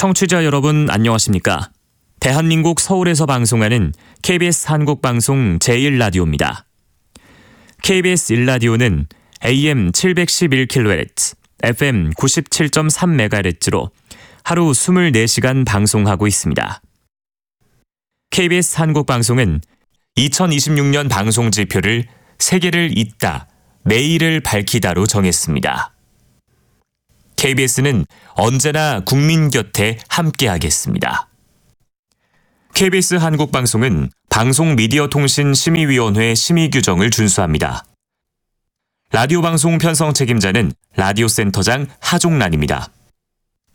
청취자 여러분 안녕하십니까? 대한민국 서울에서 방송하는 KBS 한국방송 제1라디오입니다. KBS 1라디오는 AM 711kHz, FM 97.3MHz로 하루 24시간 방송하고 있습니다. KBS 한국방송은 2026년 방송 지표를 세계를 잇다, 내일을 밝히다로 정했습니다. KBS는 언제나 국민 곁에 함께하겠습니다. KBS 한국방송은 방송미디어통신심의위원회 심의 규정을 준수합니다. 라디오 방송 편성 책임자는 라디오센터장 하종란입니다.